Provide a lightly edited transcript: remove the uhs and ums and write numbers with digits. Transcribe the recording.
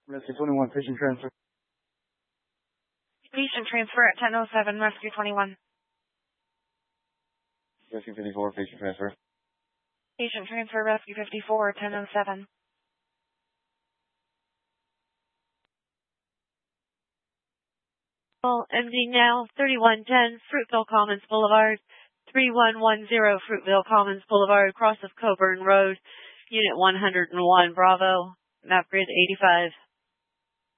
Rescue 21, patient transfer. Patient transfer at 10:07, Rescue 21. Rescue 54, patient transfer. Patient transfer, Rescue 54, 10:07. Ending now, 3110 Fruitville Commons Boulevard, 3110 Fruitville Commons Boulevard, across of Coburn Road, Unit 101, Bravo, map grid 85.